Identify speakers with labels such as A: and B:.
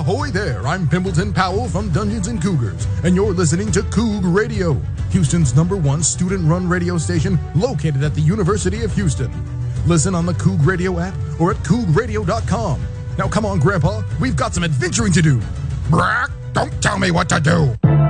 A: Ahoy there, I'm Pimbleton Powell from Dungeons & Cougars, and you're listening to Coug Radio, Houston's #1 student-run radio station located at the University of Houston. Listen on the Coug Radio app or at cougradio.com. Now come on, Grandpa, we've got some adventuring to do.
B: Brack, don't tell me what to do.